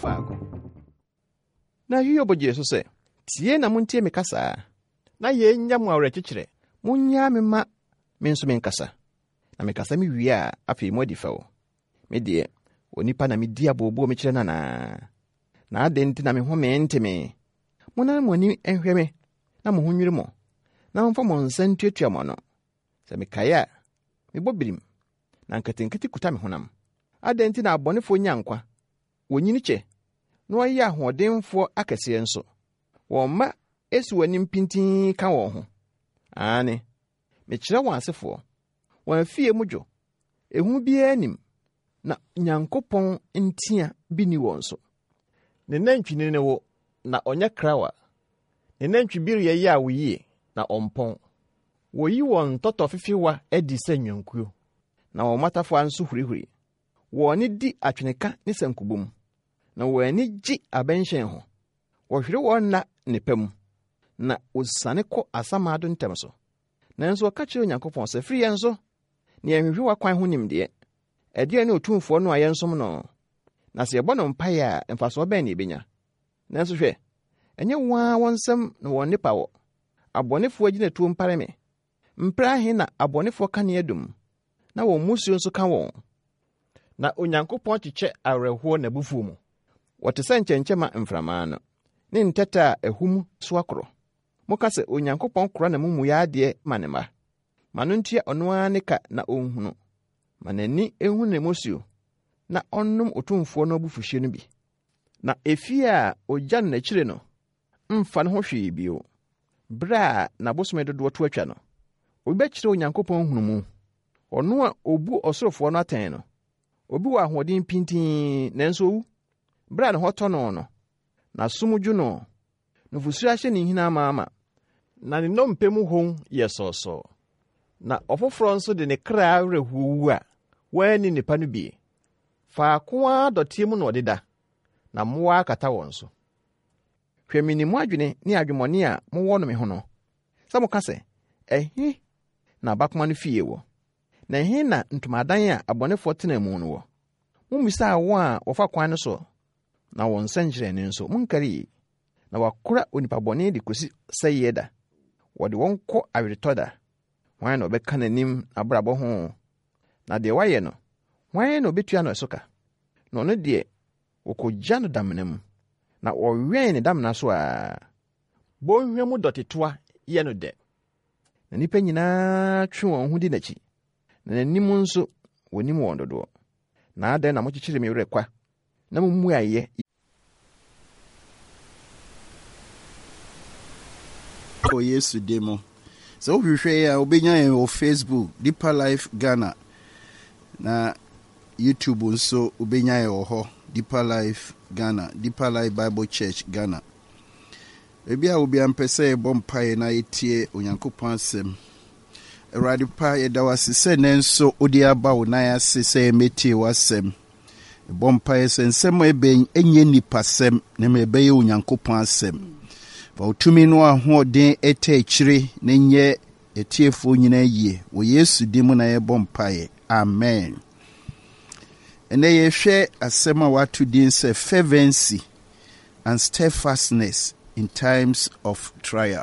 faako. Na Hiob gye so sɛ, tie na montie me kasa. Na yɛnya mo awerɛkyekyerɛ. Monyaa me ma me nso menkasa. Na mekasa me wie a afei mo adi fa wo. Me deɛ, onipa na medi abobo me kyerɛ nana. Na ade nti na me ho mente me. Mona mo ani nhwɛ me na mo ho nwiri mo. Na momfa mo nsa ntuatua mo no. Sɛ mekae a, mebɔ birim. Na nketenkete kuta me honam. Ade nti na abɔnefo nya nkwa. Wonyini kyɛ. Na ɔyɛ ahoɔdenfoɔ akɛseɛ nso. Wɔn mma esi w'anim pintin ka wɔn ho. Aane, mekyerɛ wɔn asefoɔ. Wɔn afie mu dwo. Ehu biara nim. Na Nyankopɔn ntia bi ni wɔn so. Ne nantwini ne wo, na ɔnyɛ krawa. Ne nantwibiri yɛ a woyie, na ɔmpɔn. Woyi wɔn tɔtɔ fefewa adi sɛ nwankuo. Na wɔn matafoa nso hurihuri. Wɔn di atweneka ne sankubom. Na wɔn gye abɛnhyɛn ho. Wɔhwere wɔn na nepa mu. Na osane kɔ asamado ntɛm so. Nanso ɔka kyerɛ Onyankopɔn sɛ firi yɛn so. Ne yɛhwehwɛ wakwan ho nimdeɛ. Ɛdeɛ ne otumfoɔ no a yɛnsom no. Na sɛ yɛbɔ no mpaeɛ a mfasoɔ bɛn ne ebenya. Nanso hwɛ, ɛnyɛ waa wɔn nsɛm na wɔn nipa wɔ. Abɔnefoɔ agyina tuo mpare me. Mpra he na abɔnefoɔ ka ne adum. Na wɔn musuo nso ka wɔn. Na Onyankopɔn kyekyɛ awerɛhoɔ n'abufuo mu. Wɔte sɛ nkyɛnkyɛma mframa no. Ne ntɛtɛ a ahum so akorɔ. Moka sɛ Onyankopɔn kora na mumuyɛ adeɛ ma ne mma. Ma no ntua ɔno ara ne ka na ɔnhunu. Ma n'ani ehu ne mosuo. Na ɔnnom otumfoɔ no abufuhye no bi. Na efie a ogya no n'akyire no, mfa ne ho hwee bio. Bere a n'abosome dodoɔ to atwa no, obi bɛkyerɛ Onyankopɔn hunumu. Ɔno a obu ɔsorofoɔ no atɛn no. Obi wɔ ahoɔden pintin, nanso owu. Bere a ne hɔ tɔ no no, na som dwo no, nufusu ahyɛ ne nhina amaama. Na ne nnompe mu hon yɛ sɔɔsɔɔ. Na ɔfoforɔ nso de ne kra werɛhuowu a, wɔani nipa no bie. Faako a dɔteɛ mu na ɔdeda, na mmoa akata wɔn so. Hwɛ minimu adwene ne adwemmɔne a mowɔ no me ho no. Sɛ moka sɛ, ɛhe na abakoma no fie wɔ? Na ɛhe na ntomadan a abɔnefoɔ tena mu no wɔ? Mummisa wɔn a wɔfa kwan no so, na wɔn nsɛnkyerɛnne nso monkari. Na wakora onipabɔne de kosi sɛyɛ da. Wɔde wɔn kɔ aweretɔ da. Hwan na ɔbɛka n'anim abrabɔ ho? Na deɛ wayɛ no, hwan na obetua no ɛso ka? Na ɔno deɛ, wɔkɔgya no damena mu. Na wɔwɛn ne damena so a bɔnhwa mu dɔtetoa yɛ no dɛ. Na nnipa nyinaa twe wɔn ho di n'akyi. Na n'anim nso wɔnim wɔn dodoɔ. Na adɛn na mokyekyere me werɛ kwa, na mummu ayɛ. Yesu demo. So wohwehwɛ a wobɛnya yɛn wɔ Facebook, Deeper Life Ghana. Na YouTube nso wobɛnya yɛn wɔ hɔ, Deeper Life Ghana, Deeper Life Bible Church Ghana. Ebi a obi ampɛ sɛ yɛbɔ mpaeɛ na yɛtie Onyankopɔn asɛm. Awurade pa yɛda wase sɛ ne nso wode aba wo nan ase sɛ yɛmɛtie w'asɛm. Yɛbɔ mpaeɛ sɛ nsɛm a ɛbɛn ɛnyɛ nipasɛm na ma ɛbɛyɛ Onyankopɔn asɛm. Fa wotumi no ahoɔden ɛtɛ akyire na nyɛ yɛtiefoɔ nyinaa yie. Wɔ Yesu din mu na yɛbɔ mpaeɛ. Amen. Ɛnɛ yɛhwɛ asɛm a wato din sɛ fervency and steadfastness in times of trial.